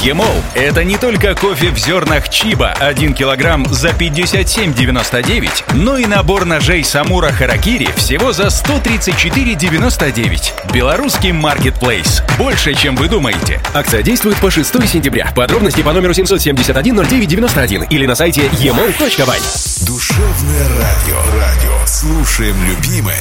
Емол – это не только кофе в зернах Чиба 1 килограмм за 57,99, но и набор ножей Самура Харакири всего за 134,99. Белорусский маркетплейс. Больше, чем вы думаете. Акция действует по 6 сентября. Подробности по номеру 771-09-91 или на сайте emol.by. Душевное радио. Слушаем любимое,